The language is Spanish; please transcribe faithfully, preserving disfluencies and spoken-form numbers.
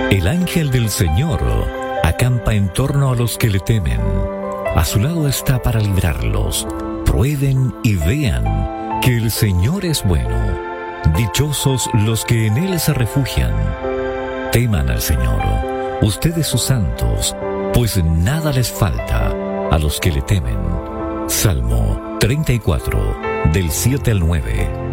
El ángel del Señor acampa en torno a los que le temen. A su lado está para librarlos. Prueben y vean que el Señor es bueno. Dichosos los que en Él se refugian. Teman al Señor, ustedes sus santos, pues nada les falta a los que le temen. Salmo treinta y cuatro, del siete al nueve.